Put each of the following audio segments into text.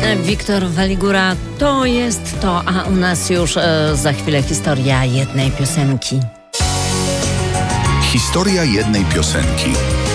Wiktor Waligura, to jest to, a u nas już za chwilę historia jednej piosenki. Historia jednej piosenki.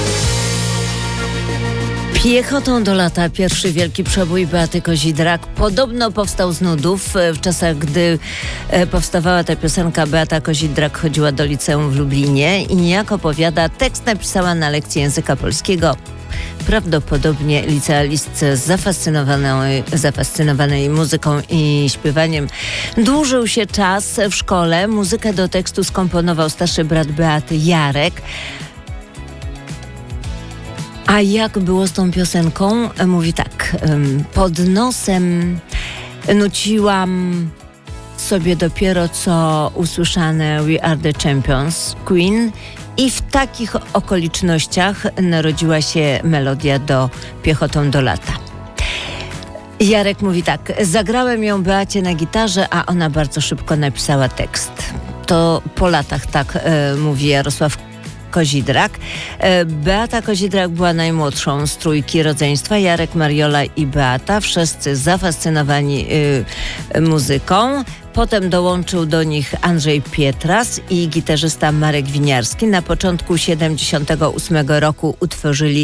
Piechotą do lata, pierwszy wielki przebój Beaty Kozidrak podobno powstał z nudów. W czasach, gdy powstawała ta piosenka, Beata Kozidrak chodziła do liceum w Lublinie i jak opowiada, tekst napisała na lekcji języka polskiego. Prawdopodobnie licealistce zafascynowanej muzyką i śpiewaniem dłużył się czas w szkole. Muzykę do tekstu skomponował starszy brat Beaty, Jarek. A jak było z tą piosenką? Mówi tak. Pod nosem nuciłam sobie dopiero co usłyszane We Are The Champions, Queen, i w takich okolicznościach narodziła się melodia do Piechotą do lata. Jarek mówi tak. Zagrałem ją Beacie na gitarze, a ona bardzo szybko napisała tekst. To po latach tak mówi Jarosław Kozidrak. Beata Kozidrak była najmłodszą z trójki rodzeństwa. Jarek, Mariola i Beata. Wszyscy zafascynowani muzyką. Potem dołączył do nich Andrzej Pietras i gitarzysta Marek Winiarski. Na początku 1978 roku utworzyli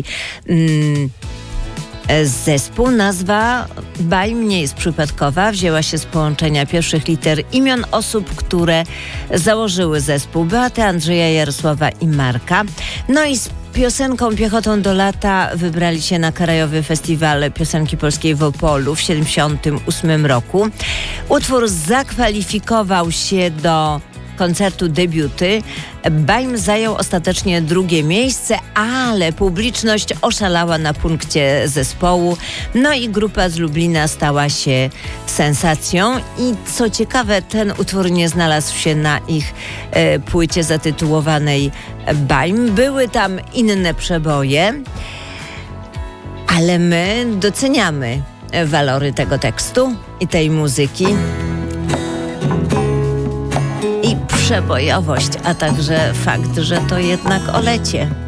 zespół. Nazwa BAIM nie jest przypadkowa. Wzięła się z połączenia pierwszych liter imion osób, które założyły zespół. Beaty, Andrzeja, Jarosława i Marka. No i z piosenką Piechotą do lata wybrali się na Krajowy Festiwal Piosenki Polskiej w Opolu w 1978 roku. Utwór zakwalifikował się do koncertu debiuty. BAIM zajął ostatecznie drugie miejsce, ale publiczność oszalała na punkcie zespołu. No i grupa z Lublina stała się sensacją i co ciekawe, ten utwór nie znalazł się na ich płycie zatytułowanej BAIM. Były tam inne przeboje, ale my doceniamy walory tego tekstu i tej muzyki. I przebojowość, a także fakt, że to jednak o lecie.